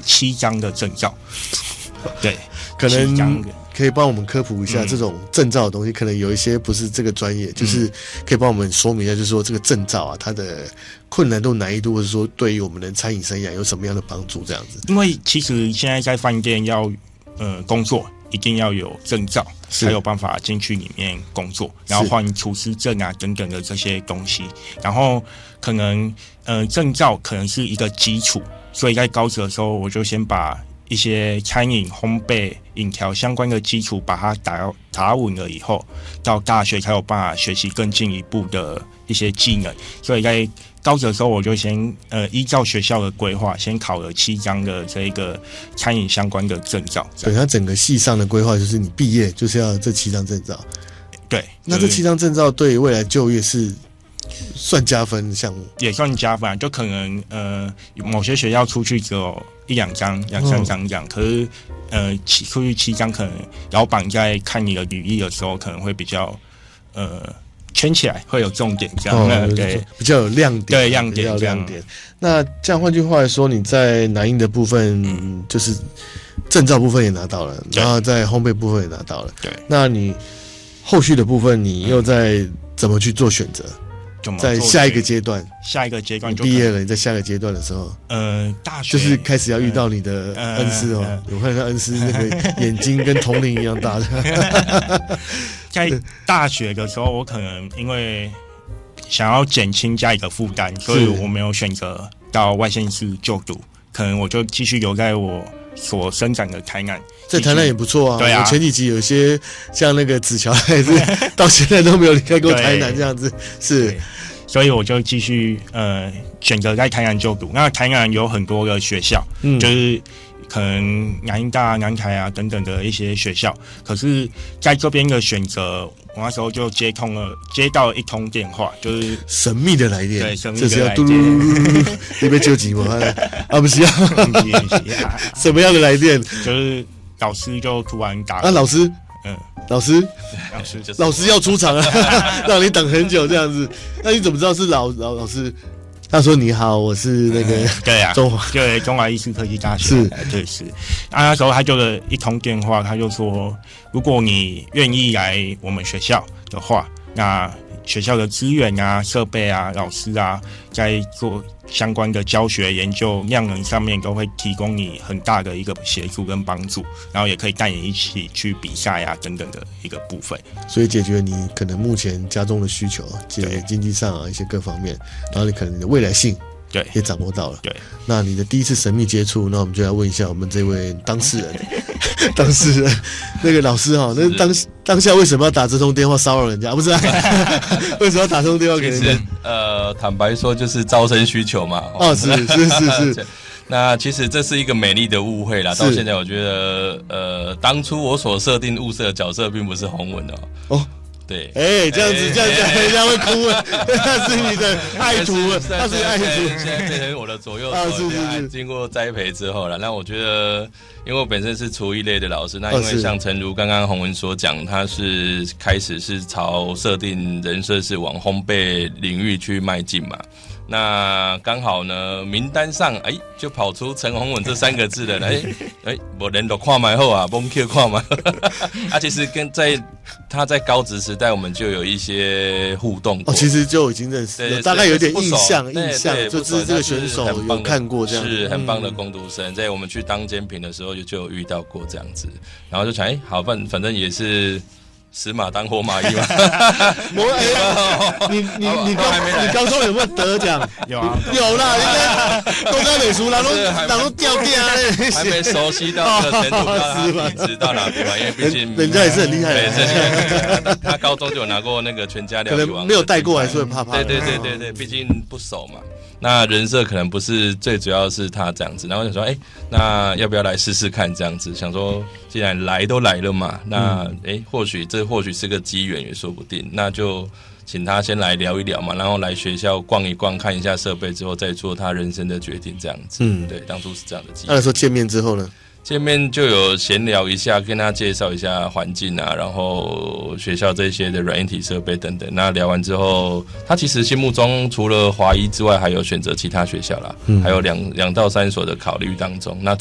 7张的证照。对， 可能可以帮我们科普一下这种证照的东西，可能有一些不是这个专业，就是可以帮我们说明一下，就是说这个证照啊，它的困难度、难易度，或者说对于我们的餐饮生涯有什么样的帮助？这样子。 因为其实现在在饭店要工作，一定要有证照，才有办法进去里面工作，然后换厨师证啊等等的这些东西。然后可能证照可能是一个基础，所以在高职的时候，我就先把一些餐饮、烘焙、饮调相关的基础把它打稳了以后，到大学才有办法学习更进一步的一些技能。所以在高职的时候，我就先依照学校的规划，先考了7张的这个餐饮相关的证照。 对，他整个系上的规划就是你毕业就是要这7张证照。 对， 那这7张证照对未来就业是算加分项目， 也算加分啊。就可能某些学校出去只有1-2张、2-3张这样，可是出去7张，可能老板在看你的履历的时候，可能会比较圈起来，会有重点这样。对， 比较有亮点， 对，亮点这样。 那这样换句话来说，你在南英的部分，就是证照部分也拿到了，然后在烘焙部分也拿到了。 对， 那你后续的部分，你又在怎么去做选择？在下一个阶段就毕业了，你在下个阶段的时候， 大学就是开始要遇到你的恩师哦。有看到恩师那个眼睛跟铜铃一样大的。 在大学的时候，我可能因为想要减轻家里的负担，所以我没有选择到外县市就读，可能我就继续留在我所生长的台南。 在台南也不错啊。 对啊， 我前几集有些像那个子乔还是到现在都没有离开过台南这样子。是， 所以我就继续选择在台南就读。那台南有很多的学校，就是可能南医大、南台啊等等的一些学校。可是在这边的选择，我那时候就接到一通电话，就是神秘的来电。 对，神秘的来电。这是要嘟噜噜噜，你被救急吗？啊，不是要什么样的来电？ 就是老师就突然打啊，老师要出场了，让你等很久这样子。那你怎么知道是老师？他说：“你好，我是那个对啊，中华医事科技大学是。那时候他就了一通电话，他就说，如果你愿意来我们学校的话，那学校的资源啊、设备啊、老师啊，在做相关的教学、研究、量能上面都会提供你很大的一个协助跟帮助，然后也可以带你一起去比赛啊等等的一个部分。 所以解决你可能目前家中的需求，解决经济上啊一些各方面，然后你可能你的未来性。”对，也掌握到了。对，那你的第一次神秘接触，那我们就来问一下我们这位当事人，那个老师哈，那当下为什么要打这通电话骚扰人家？不是、啊，为什么要打这通电话给人家？ 坦白说就是招生需求嘛。 哦，是。 那其实这是一个美丽的误会啦。到现在我觉得，当初我所设定物色的角色并不是洪文哦。对， 这样子，人家会哭了。那是你的爱徒，他是爱徒， 现在变成我的左右手。是。经过栽培之后了，那我觉得，因为我本身是厨艺类的老师，那因为像诚如刚刚洪文所讲，他是开始是朝设定人设是往烘焙领域去迈进嘛。那刚好呢，名单上就跑出陈洪文这3个字的，我人都看埋后啊，崩 Q 看埋。其实他在高职时代，我们就有一些互动过。 其实就已经认识，大概有点印象，就是这个选手有看过这样， 是很棒的工读生，在我们去当监评的时候就有遇到过这样子，然后就想好，反正也是。死马当活马医嘛。 你高中有没有得奖？有啦，应该公开美术啦，都掉嘞， 还没熟悉到这个程度，到底知到哪边嘛？因为毕竟人家也是很厉害的，他高中就有拿过那个全家料理王， 可能没有带过还是会怕。 对，毕竟不熟嘛。那人设可能不是最主要是他这样子，然后想说，那要不要来试试看这样子？想说，既然来都来了嘛，那或许是个机缘也说不定，那就请他先来聊一聊嘛，然后来学校逛一逛，看一下设备之后，再做他人生的决定这样子。对，当初是这样的机缘。 那时候见面之后呢？ 见面就有闲聊一下，跟他介绍一下环境啊，然后学校这些的软硬体设备等等。那聊完之后，他其实心目中除了华医之外，还有选择其他学校啦，还有2到3所的考虑当中。那